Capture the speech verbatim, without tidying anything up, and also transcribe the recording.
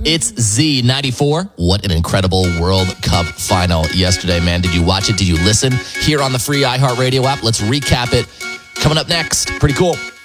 It's Z ninety-four. What an incredible World Cup final yesterday, man. Did you watch it? Did you listen? Here on the free iHeartRadio app. Let's recap it. Coming up next. Pretty cool.